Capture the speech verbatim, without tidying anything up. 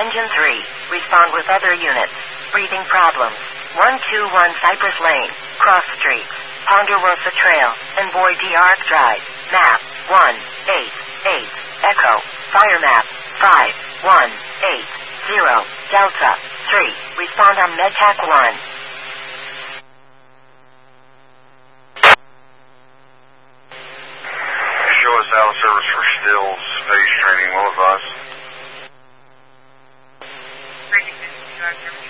Engine three, respond with other units. Breathing problems. one two one Cypress Lane, Cross Street, Ponderosa Trail, and Boy D. Arc Drive. Map, one eight eight, Echo, Fire Map, five one eight zero, Delta, three, respond on MedTac one. Show us out of service for Stills, space training, will advise. Bridget,